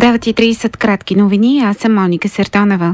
9:30 кратки новини. Аз съм Моника Сертонева.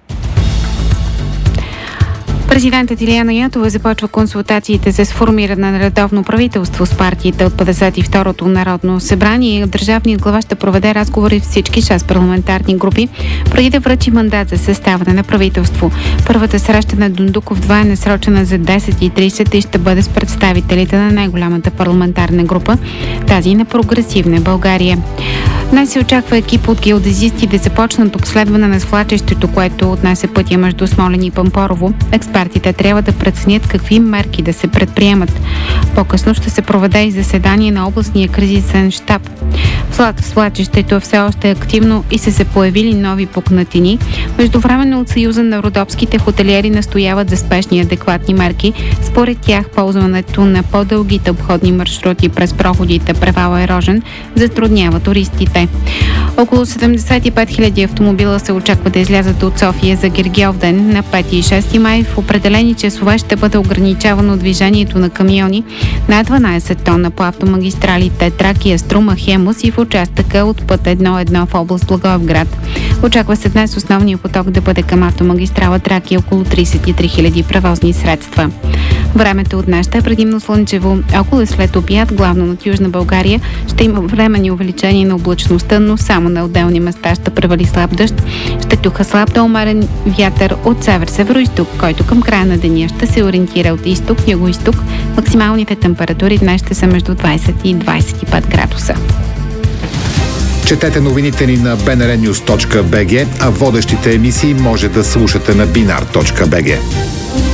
Президентът Илияна Ятова започва консултациите за сформиране на редовно правителство с партиите от 52-то Народно събрание. Държавният глава ще проведе разговори с всички 6 парламентарни групи, преди да връчи мандат за съставане на правителство. Първата среща на Дондуков 2 е насрочена за 10:30 и ще бъде с представителите на най-голямата парламентарна група, тази на Прогресивна България. Днес се очаква екип от геодезисти да започнат обследване на свлачището, което отнася пътя между Смолян и Пампорово. Експертите трябва да преценят какви мерки да се предприемат. По-късно ще се проведе и заседание на областния кризисен щаб. Свлачището е все още активно и са се появили нови пукнатини. Междувременно от Съюза на родопските хотелиери настояват за спешни и адекватни мерки. Според тях ползването на по-дългите обходни маршрути през проходите Превала и Рожен затруднява туристите. Около 75 000 автомобила се очаква да излязат от София за Гергьовден на 5 и 6 май. В определени часове ще бъде ограничавано движението на камиони на 12 тона по автомагистралите Тракия, Струма, Хемус и в участъка от път 1.1 в област Благоевград. Очаква се днес основният поток да бъде към автомагистрала Тракия, около 33 000 превозни средства. Времето от днес ще е предимно слънчево. Около след обяд, главно над Южна България, ще има временни увеличение на облачността, но само на отделни места ще превали слаб дъжд. Ще туха слаб до умерен вятър от север-североизток, който към края на деня ще се ориентира от изток, юго-изток. Максималните температури днес ще са между 20 и 25 градуса. Четете новините ни на bnrnews.bg, а водещите емисии може да слушате на binar.bg.